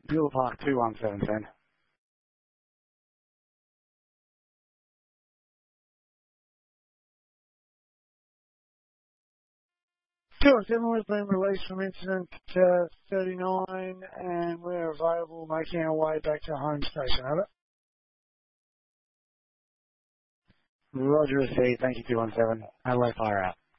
Beulah Park 21710. 207, we've been released from incident 39 and we're available making our way back to home station. Over. Roger received. Thank you, 217. Adelaide Fire out.